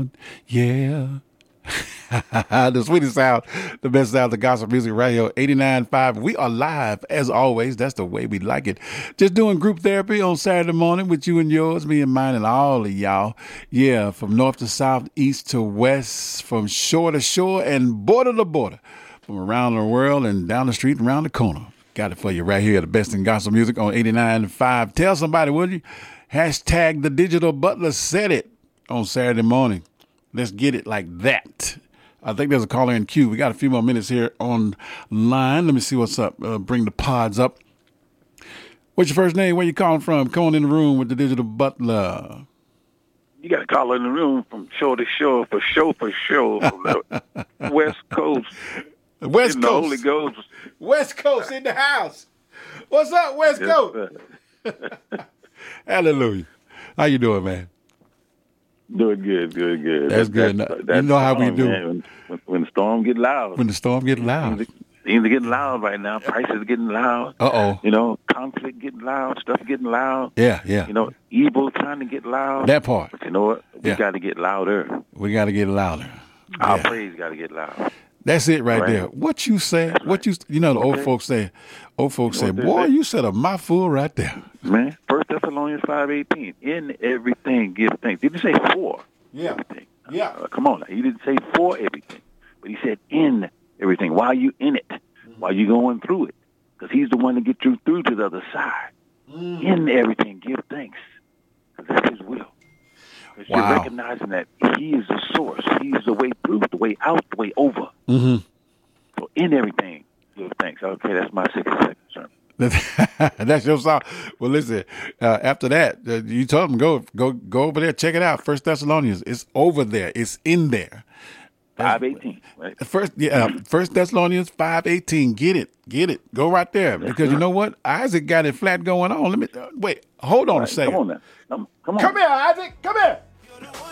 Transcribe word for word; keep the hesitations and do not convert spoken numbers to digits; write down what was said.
sound. Yeah. The sweetest sound, the best sound of gospel music right here, eighty-nine point five. We are live, as always. That's the way we like it. Just doing group therapy on Saturday morning with you and yours, me and mine and all of y'all. Yeah, from north to south, east to west, from shore to shore and border to border, from around the world and down the street and around the corner. Got it for you right here, the best in gospel music on eighty-nine point five. Tell somebody, would you? Hashtag the Digital Butler said it on Saturday morning. Let's get it like that. I think there's a caller in queue. We got a few more minutes here online. Let me see what's up. Uh, bring the pods up. What's your first name? Where you calling from? Come on in the room with the Digital Butler. You got a caller in the room from shore to shore, for sure, for sure, from the West Coast. West Coast. The Holy Ghost. West Coast in the house. What's up, West Yes, Coast? Hallelujah. How you doing, man? Doing good, good, good. That's good. That's, You that's know how we storm, do. man. When, when the storm get loud. When the storm get loud. Things, things are getting loud right now. Prices are getting loud. Uh-oh. You know, conflict getting loud. Stuff getting loud. Yeah, yeah. You know, evil trying to get loud. That part. But you know what? We Yeah. got to get louder. We got to get louder. Our Yeah. praise got to get loud. That's it right, Right. there. What you say, That's what you, you know, the old Okay. folks say, old folks You say, know what they boy, say? you said a mouthful right there. Man, First Thessalonians five eighteen. In everything, give thanks. Didn't say for Yeah. everything. Yeah. Uh, come on now. He didn't say for everything, but he said in everything. Why are you in it? Why are you going through it? Because he's the one to get you through to the other side. Mm. In everything, give thanks. Because that's his will. Because Wow. you're recognizing that he is the source. He's the way through, the way out, the way over. Mm-hmm. So in everything, give thanks. Okay, that's my sixty second sermon. That's your song. Well, listen. Uh, after that, uh, you told them go, go, go over there, check it out. First Thessalonians, it's over there. It's in there. five eighteen, right? First, yeah, uh, First Thessalonians five eighteen. Get it, get it. Go right there because you know what? Isaac got it flat going on. Let me uh, wait. Hold on a Right, second. Come on now. Come, come on. Come here, Isaac. Come here.